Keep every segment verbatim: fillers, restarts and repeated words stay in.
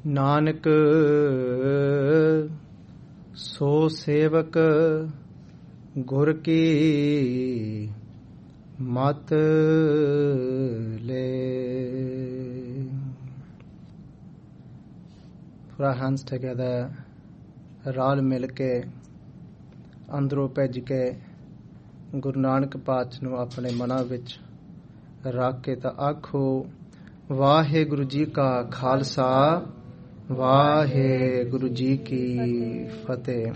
ਨਾਨਕ ਸੋ ਸੇਵਕ ਗੁਰ ਕੀ ਮਤ ਲੈ. Put our hands together, ਰਲ ਮਿਲ ਕੇ ਅੰਦਰੋਂ ਭਿੱਜ ਕੇ ਗੁਰੂ ਨਾਨਕ ਪਾਤਸ਼ਾਹ ਨੂੰ ਆਪਣੇ ਮਨਾਂ ਵਿੱਚ ਰੱਖ ਕੇ ਤਾਂ ਆਖੋ, ਵਾਹਿਗੁਰੂ ਜੀ ਕਾ ਖਾਲਸਾ, ਵਾਹਿਗੁਰੂ ਜੀ ਕੀ ਫਤਿਹ.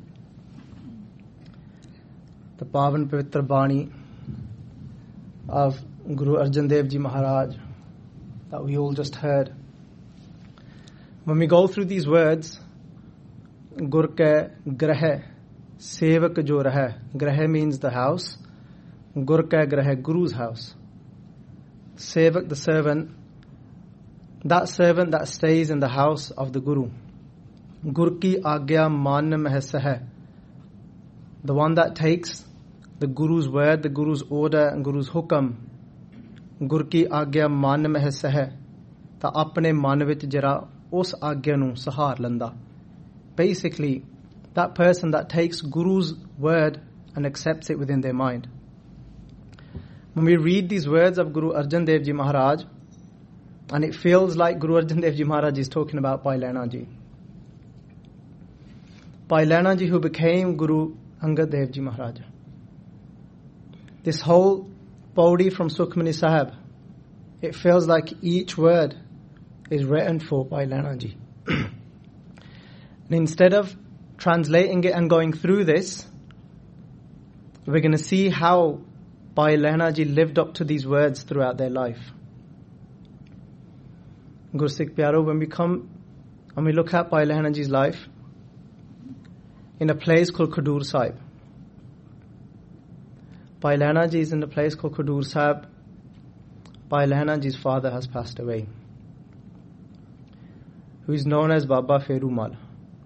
The ਪਾਵਨ ਪਵਿੱਤਰ ਬਾਣੀ of Guru Arjan Dev Ji Maharaj that we all just heard. When we go through these words, Gur ke grah, sevak jo rahe, grah means the house, Gur ke grah, Guru's house. Sevak, the servant, that servant that stays in the house of the Guru. Gur ki agya man meh sah, the one that takes the Guru's word, the Guru's order and Guru's hukam. Gur ki agya man meh sah, ta apne man vich jira us agya nu sahar landa. Basically, that person that takes Guru's word and accepts it within their mind. When we read these words of Guru Arjan Dev Ji Maharaj, and it feels like Guru Arjan Dev Ji Maharaj is talking about Bhai Lehna Ji. Bhai Lehna Ji, who became Guru Angad Dev Ji Maharaj. This whole Paudi from Sukhmani Sahib, it feels like each word is written for Bhai Lehna Ji. And instead of translating it and going through this, we're going to see how Bhai Lehna Ji lived up to these words throughout their life. Gursikh Pyaro, when we come and we look at Bhai Lehna Ji's life in a place called Khadur Sahib. Bhai Lehna Ji is in a place called Khadur Sahib. Bhai Lehna Ji's father has passed away, who is known as Baba Ferumal.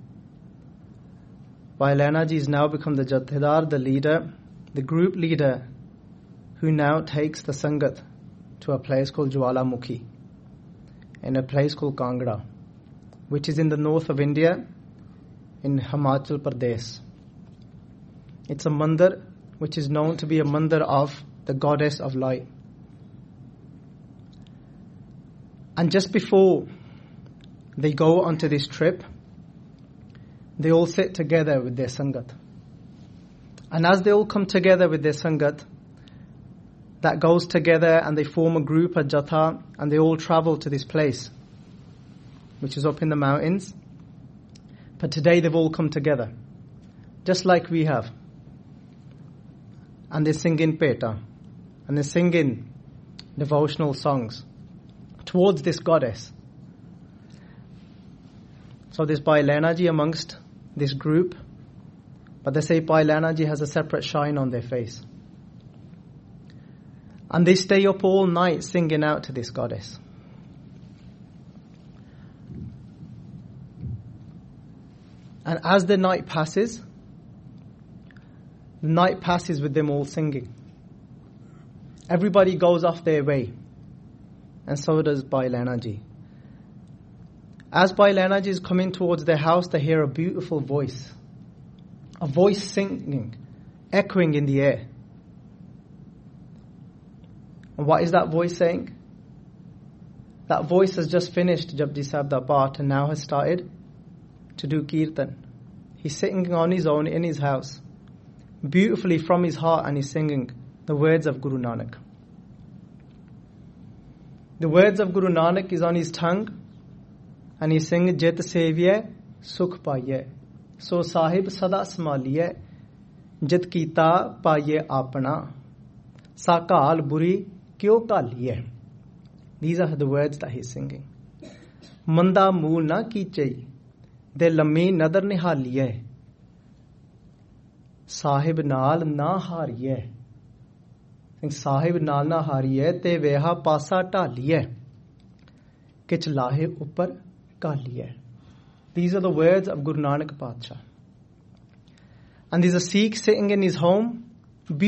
Bhai Lehna Ji has now become the Jathedar, the leader, the group leader, who now takes the Sangat to a place called Jwalamukhi, in a place called Kangra, which is in the north of India, in Himachal Pradesh. It's a mandir which is known to be a mandir of the goddess of light. And just before they go onto this trip, they all sit together with their Sangat. And as they all come together with their Sangat, that goes together and they form a group, a Jatha, and they all travel to this place, which is up in the mountains. But today they've all come together, just like we have. And they're singing Peta, and they're singing devotional songs towards this goddess. So there's Bhai Lehna Ji amongst this group, but they say Bhai Lehna Ji has a separate shine on their face. And they stay up all night singing out to this goddess. And as the night passes, the night passes with them all singing. Everybody goes off their way, and so does Bhai Lehna Ji. As Bhai Lehna Ji is coming towards their house, they hear a beautiful voice. A voice singing, echoing in the air. And what is that voice saying? That voice has just finished Japji Sahib da Paath and now has started to do Kirtan. He's sitting on his own in his house, beautifully from his heart, and he's singing the words of Guru Nanak. The words of Guru Nanak is on his tongue, and he's singing Jit Sevye Sukh Paye, So Sahib Sada Smaliye, Jit Kita Paye Apna, Sakal Buri Kyo Kaliye. These are the words that he's singing. Manda mool na kiche, de lammi nadar nihaliye, Sahib naal na hariye. Sahib naal na hariye, te veha pasa taliye, kich lahe upar kaliye. These are the words of Guru Nanak Patsha. And there's a Sikh sitting in his home,